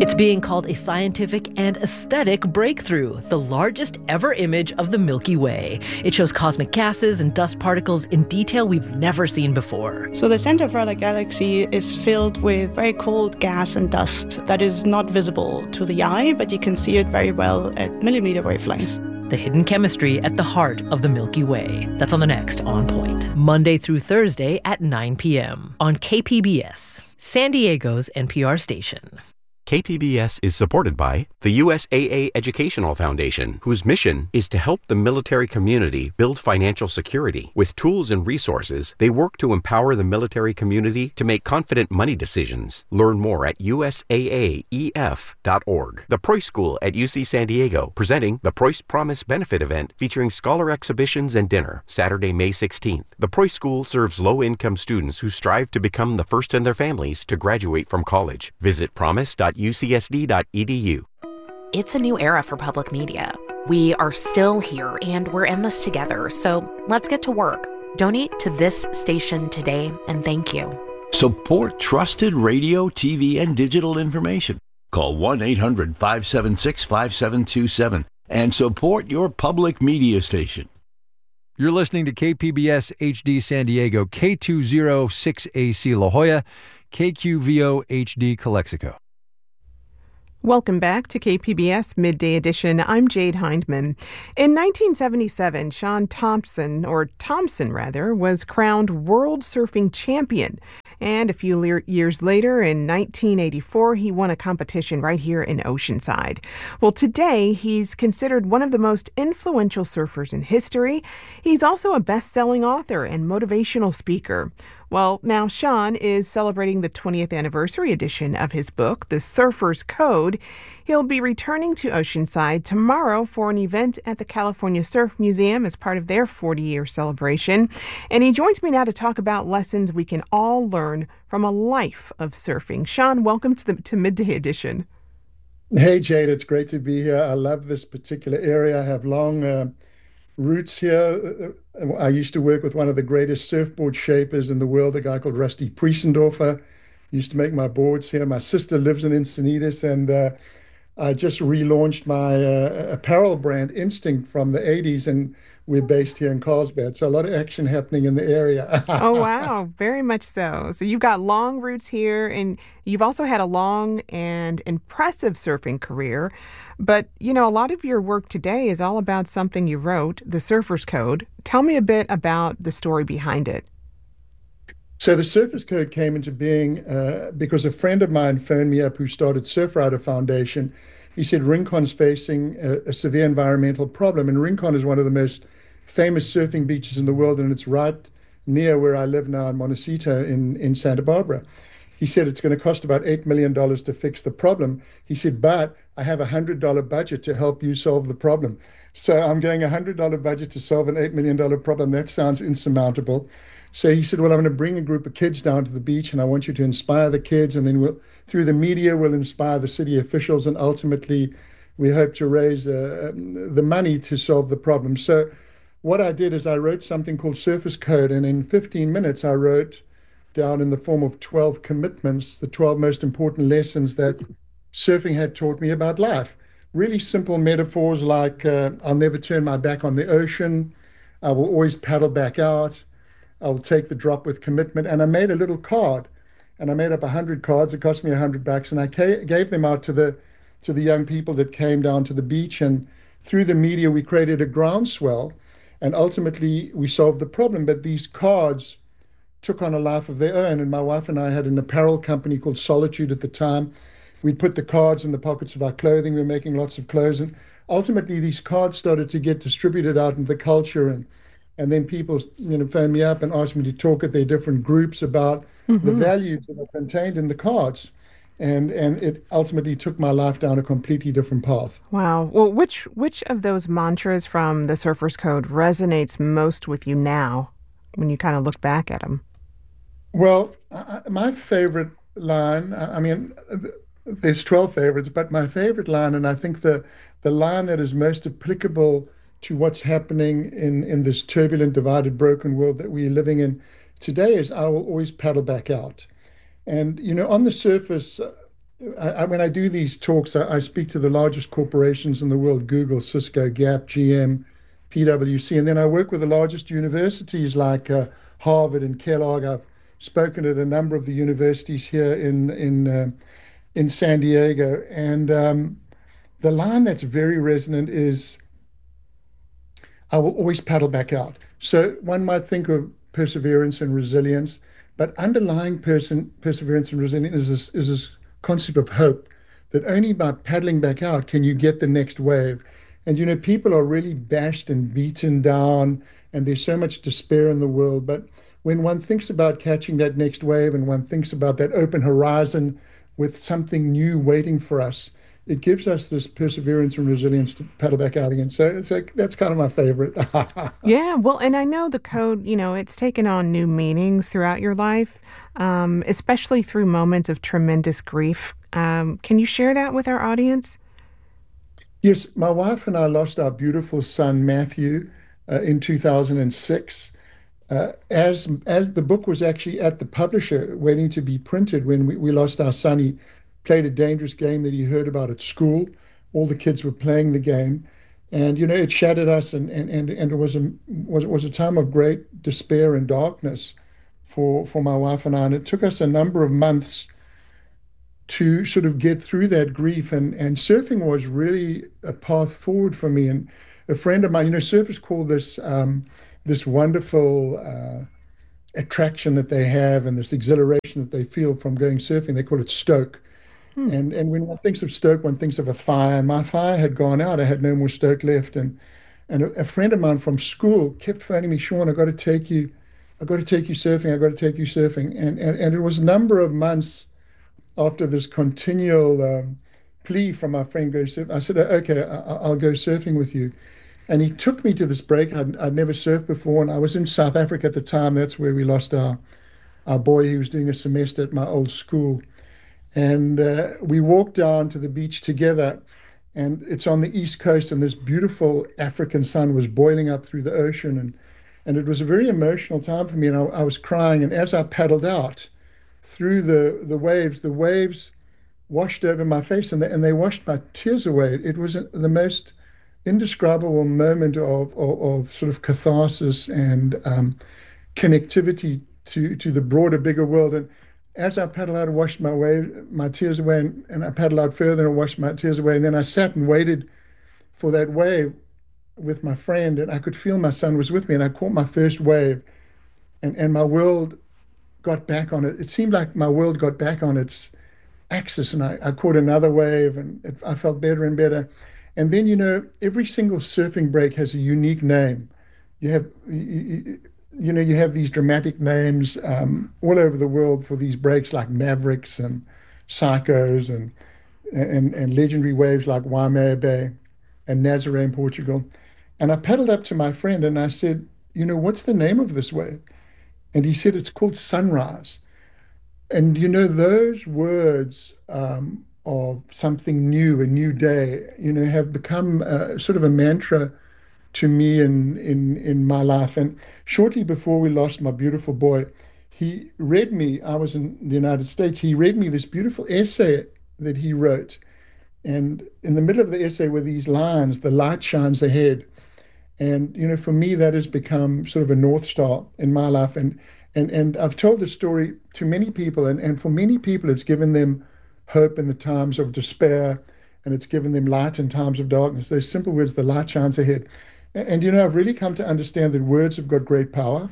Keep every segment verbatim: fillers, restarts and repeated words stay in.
It's being called a scientific and aesthetic breakthrough, the largest ever image of the Milky Way. It shows cosmic gases and dust particles in detail we've never seen before. So the center of our galaxy is filled with very cold gas and dust that is not visible to the eye, but you can see it very well at millimeter wavelengths. The hidden chemistry at the heart of the Milky Way. That's on the next On Point. Monday through Thursday at nine p.m. on K P B S, San Diego's N P R station. K P B S is supported by the U S A A Educational Foundation, whose mission is to help the military community build financial security. With tools and resources, they work to empower the military community to make confident money decisions. Learn more at U S A A E F dot org. The Preuss School at U C San Diego, presenting the Preuss Promise Benefit Event featuring scholar exhibitions and dinner, Saturday, May sixteenth. The Preuss School serves low-income students who strive to become the first in their families to graduate from college. Visit promise dot u c s d dot e d u. It's a new era for public media. We are still here, and we're in this together, so let's get to work. Donate to this station today, and thank you. Support trusted radio, T V, and digital information. Call one eight hundred five seven six five seven two seven and support your public media station. You're listening to K P B S H D San Diego, K two oh six A C La Jolla, K Q V O H D Calexico. Welcome back to K P B S Midday Edition. I'm Jade Hindman. In nineteen seventy-seven, Shaun Thompson, or Thompson rather, was crowned World Surfing Champion. And a few le- years later, in nineteen eighty-four, he won a competition right here in Oceanside. Well, today, he's considered one of the most influential surfers in history. He's also a best-selling author and motivational speaker. Well, now Shaun is celebrating the twentieth anniversary edition of his book, The Surfer's Code. He'll be returning to Oceanside tomorrow for an event at the California Surf Museum as part of their forty-year celebration. And he joins me now to talk about lessons we can all learn from a life of surfing. Shaun, welcome to the to Midday Edition. Hey, Jade, it's great to be here. I love this particular area. I have long uh, roots here. I used to work with one of the greatest surfboard shapers in the world, a guy called Rusty Priesendorfer. He used to make my boards here. My sister lives in Encinitas, and uh, I just relaunched my uh, apparel brand, Instinct, from the eighties, and we're based here in Carlsbad. So a lot of action happening in the area. Oh, wow. Very much so. So you've got long roots here, and you've also had a long and impressive surfing career. But, you know, a lot of your work today is all about something you wrote, The Surfer's Code. Tell me a bit about the story behind it. So the Surfer's Code came into being uh, because a friend of mine phoned me up who started Surfrider Foundation. He said Rincon's facing a, a severe environmental problem, and Rincon is one of the most famous surfing beaches in the world, and it's right near where I live now in Montecito in, in Santa Barbara. He said it's going to cost about eight million dollars to fix the problem. He said, but I have a one hundred dollars budget to help you solve the problem. So I'm going a one hundred dollars budget to solve an eight million dollars problem. That sounds insurmountable. So he said, well, I'm going to bring a group of kids down to the beach, and I want you to inspire the kids, and then we'll, through the media, we'll inspire the city officials, and ultimately we hope to raise uh, the money to solve the problem. So what I did is I wrote something called Surfer's Code, and in fifteen minutes I wrote down in the form of twelve commitments, the twelve most important lessons that surfing had taught me about life. Really simple metaphors like uh, I'll never turn my back on the ocean, I will always paddle back out, I'll take the drop with commitment. And I made a little card, and I made up one hundred cards. It cost me one hundred bucks, and I ca- gave them out to the to the young people that came down to the beach. And through the media, we created a groundswell, and ultimately we solved the problem. But these cards took on a life of their own, and my wife and I had an apparel company called Solitude at the time. We'd put the cards in the pockets of our clothing. We were making lots of clothes, and ultimately these cards started to get distributed out into the culture, and and then people, you know, phoned me up and asked me to talk at their different groups about mm-hmm. the values that are contained in the cards, and and it ultimately took my life down a completely different path. Wow. Well, which which of those mantras from the Surfer's Code resonates most with you now when you kind of look back at them? Well, I, my favorite line, I mean, there's twelve favorites, but my favorite line, and I think the the line that is most applicable to what's happening in, in this turbulent, divided, broken world that we're living in today is, I will always paddle back out. And, you know, on the surface, I, I, when I do these talks, I, I speak to the largest corporations in the world: Google, Cisco, Gap, G M, P W C, and then I work with the largest universities like uh, Harvard and Kellogg. I've spoken at a number of the universities here in in uh, in San Diego, and um, the line that's very resonant is, "I will always paddle back out." So one might think of perseverance and resilience, but underlying person perseverance and resilience is this, is this concept of hope, that only by paddling back out can you get the next wave. And, you know, people are really bashed and beaten down, and there's so much despair in the world. But when one thinks about catching that next wave and one thinks about that open horizon with something new waiting for us, it gives us this perseverance and resilience to paddle back out again. So it's like, that's kind of my favorite. Yeah, well, and I know the code, you know, it's taken on new meanings throughout your life, um, especially through moments of tremendous grief. Um, can you share that with our audience? Yes, my wife and I lost our beautiful son, Matthew, uh, in two thousand six. Uh, as as the book was actually at the publisher waiting to be printed when we, we lost our son. He played a dangerous game that he heard about at school. All the kids were playing the game, and you know it shattered us, and and and, and it was a was was a time of great despair and darkness for for my wife and I. And it took us a number of months to sort of get through that grief, and and surfing was really a path forward for me. And a friend of mine, you know, surfers call this um, this wonderful uh, attraction that they have and this exhilaration that they feel from going surfing. They call it stoke. Hmm. And and when one thinks of stoke, one thinks of a fire. And my fire had gone out. I had no more stoke left. And and a, a friend of mine from school kept phoning me, "Sean, I got to take you, I got to take you surfing. I got to take you surfing." And and and it was a number of months after this continual um, plea from my friend, "Go surf." I said, "Okay, I, I'll go surfing with you." And he took me to this break. I'd, I'd never surfed before, and I was in South Africa at the time. That's where we lost our our boy. He was doing a semester at my old school. And uh, we walked down to the beach together, and it's on the East Coast, and this beautiful African sun was boiling up through the ocean. And, and it was a very emotional time for me, and I, I was crying. And as I paddled out through the, the waves, the waves washed over my face, and they, and they washed my tears away. It was the most indescribable moment of, of, of sort of catharsis and um, connectivity to, to the broader, bigger world. And as I paddled out, I washed my way, my tears away, and, and I paddled out further and washed my tears away. And then I sat and waited for that wave with my friend, and I could feel my son was with me, and I caught my first wave, and, and my world got back on it. It seemed like my world got back on its axis, and I, I caught another wave, and it, I felt better and better. And then, you know, every single surfing break has a unique name. You have, you, you know, you have these dramatic names um, all over the world for these breaks, like Mavericks and Psychos, and and, and legendary waves like Waimea Bay and Nazaré in Portugal. And I paddled up to my friend and I said, "You know, what's the name of this wave?" And he said, "It's called Sunrise." And, you know, those words um, of something new, a new day, you know, have become uh, sort of a mantra to me in, in, in my life. And shortly before we lost my beautiful boy, he read me, I was in the United States, he read me this beautiful essay that he wrote. And in the middle of the essay were these lines, "The light shines ahead." And, you know, for me, that has become sort of a North Star in my life. And and and I've told the story to many people, and, and for many people, it's given them hope in the times of despair, and it's given them light in times of darkness. Those simple words, "the light shines ahead." And, and, you know, I've really come to understand that words have got great power,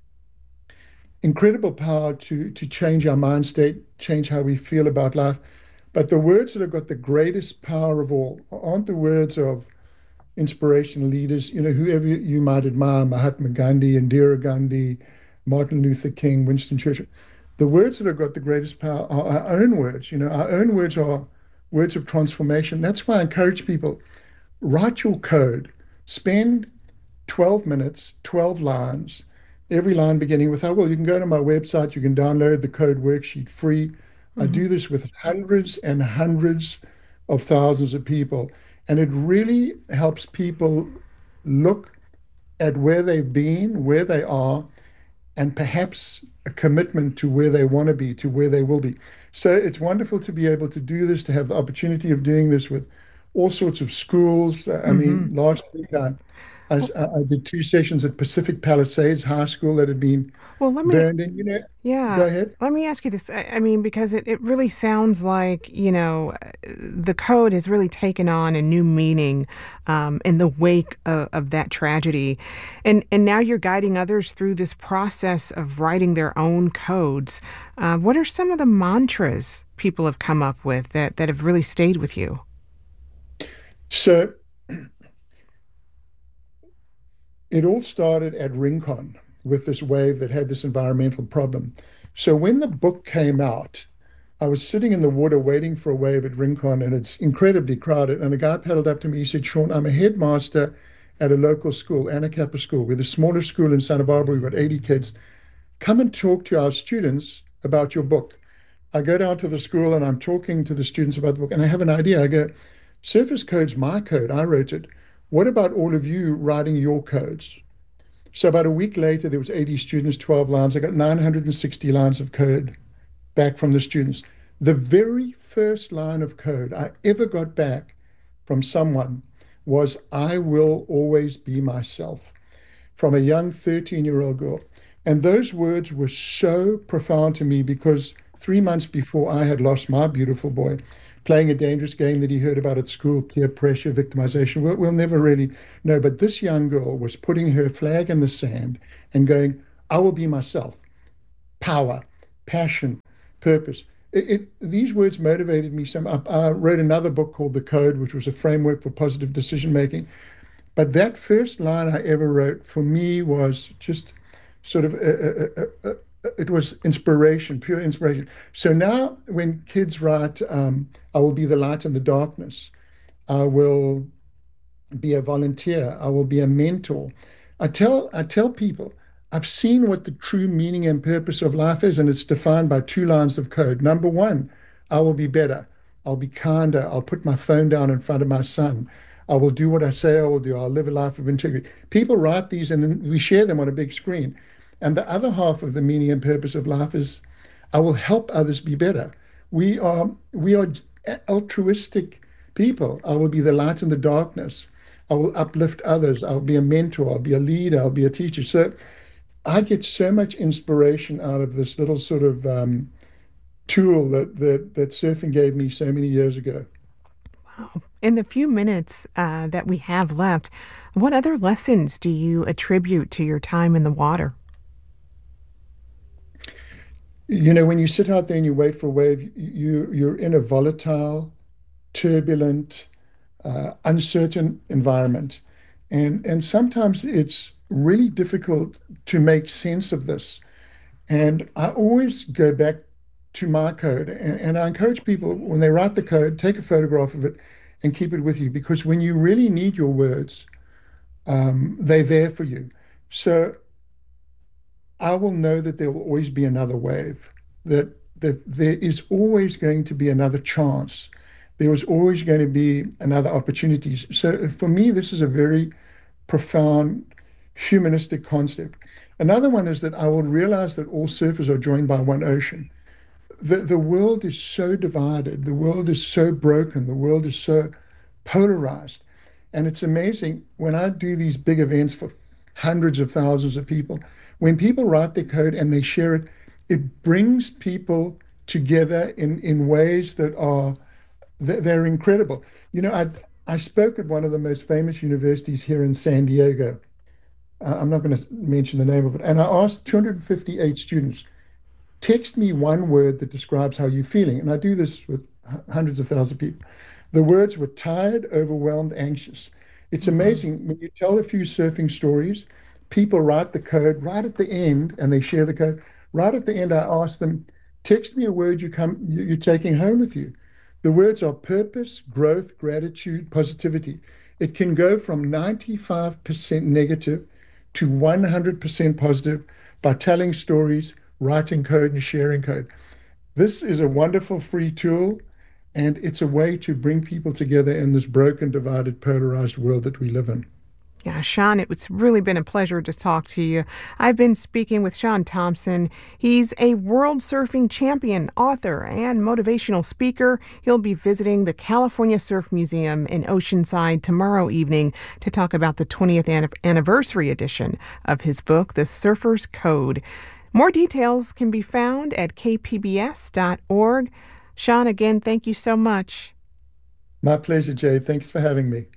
incredible power to, to change our mind state, change how we feel about life. But the words that have got the greatest power of all aren't the words of inspirational leaders, you know, whoever you might admire, Mahatma Gandhi, Indira Gandhi, Martin Luther King, Winston Churchill. The words that have got the greatest power are our own words. You know, our own words are words of transformation. That's why I encourage people, write your code, spend twelve minutes, twelve lines, every line beginning with, "I will." You can go to my website, you can download the code worksheet free. Mm-hmm. I do this with hundreds and hundreds of thousands of people. And it really helps people look at where they've been, where they are, and perhaps a commitment to where they want to be, to where they will be. So it's wonderful to be able to do this, to have the opportunity of doing this with all sorts of schools. Uh, I mean, last week I, I, I did two sessions at Pacific Palisades High School that had been Well, let me, burned in. You know, yeah, go ahead. let me ask you this. I, I mean, because it, it really sounds like, you know, the code has really taken on a new meaning um, in the wake of, of that tragedy. And, and now you're guiding others through this process of writing their own codes. Uh, what are some of the mantras people have come up with that, that have really stayed with you? So it all started at Rincon with this wave that had this environmental problem. So when the book came out, I was sitting in the water waiting for a wave at Rincon, and it's incredibly crowded. And a guy paddled up to me. He said, Sean, I'm a headmaster at a local school, Anacapa School. We're the smallest school in Santa Barbara. We've got eighty kids. Come and talk to our students about your book. I go down to the school and I'm talking to the students about the book, and I have an idea. I go, Surface Code's my code. I wrote it. What about all of you writing your codes? So about a week later, there was eighty students, twelve lines. I got nine hundred sixty lines of code back from the students. The very first line of code I ever got back from someone was, I will always be myself, from a young thirteen-year-old girl. And those words were so profound to me because three months before I had lost my beautiful boy, playing a dangerous game that he heard about at school, peer pressure, victimization. We'll, we'll never really know. But this young girl was putting her flag in the sand and going, I will be myself. Power, passion, purpose. It, it, these words motivated me. Some. I, I wrote another book called The Code, which was a framework for positive decision making. But that first line I ever wrote for me was just sort of a, a, a, a it was inspiration, pure inspiration. So now when kids write, um, I will be the light in the darkness, I will be a volunteer, I will be a mentor. I tell, I tell people, I've seen what the true meaning and purpose of life is, and it's defined by two lines of code. Number one, I will be better, I'll be kinder, I'll put my phone down in front of my son, I will do what I say I will do, I'll live a life of integrity. People write these and then we share them on a big screen. And the other half of the meaning and purpose of life is, I will help others be better. We are we are altruistic people. I will be the light in the darkness. I will uplift others. I'll be a mentor. I'll be a leader. I'll be a teacher. So I get so much inspiration out of this little sort of um, tool that, that that surfing gave me so many years ago. Wow. In the few minutes uh, that we have left, what other lessons do you attribute to your time in the water? You know, when you sit out there and you wait for a wave, you, you're in a volatile, turbulent, uh, uncertain environment. And, and sometimes it's really difficult to make sense of this. And I always go back to my code. And, and I encourage people, when they write the code, take a photograph of it and keep it with you. Because when you really need your words, um, they're there for you. So I will know that there will always be another wave, that that there is always going to be another chance. There was always going to be another opportunity. So for me, this is a very profound humanistic concept. Another one is that I will realize that all surfers are joined by one ocean. The, the world is so divided. The world is so broken. The world is so polarized. And it's amazing when I do these big events for hundreds of thousands of people, when people write their code and they share it, it brings people together in, in ways that are, they're incredible. You know, I I spoke at one of the most famous universities here in San Diego. Uh, I'm not going to mention the name of it. And I asked two hundred fifty-eight students, text me one word that describes how you're feeling. And I do this with hundreds of thousands of people. The words were tired, overwhelmed, anxious. It's amazing when you tell a few surfing stories, people write the code right at the end and they share the code. Right at the end, I ask them, text me a word you come, you're taking home with you. The words are purpose, growth, gratitude, positivity. It can go from ninety-five percent negative to one hundred percent positive by telling stories, writing code, and sharing code. This is a wonderful free tool, and it's a way to bring people together in this broken, divided, polarized world that we live in. Yeah, Sean, it's really been a pleasure to talk to you. I've been speaking with Sean Thompson. He's a world surfing champion, author, and motivational speaker. He'll be visiting the California Surf Museum in Oceanside tomorrow evening to talk about the twentieth anniversary edition of his book, The Surfer's Code. More details can be found at k p b s dot org. Sean, again, thank you so much. My pleasure, Jay. Thanks for having me.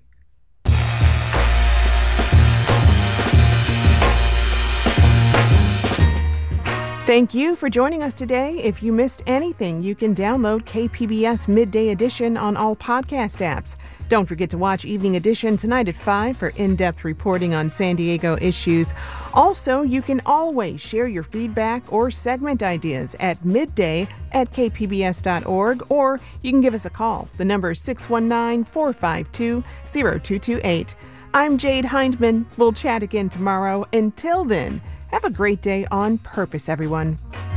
Thank you for joining us today. If you missed anything, you can download K P B S Midday Edition on all podcast apps. Don't forget to watch Evening Edition tonight at five for in-depth reporting on San Diego issues. Also, you can always share your feedback or segment ideas at midday at k p b s dot org, or you can give us a call. The number is six one nine, four five two, zero two two eight. I'm Jade Hindman. We'll chat again tomorrow. Until then, have a great day on purpose, everyone.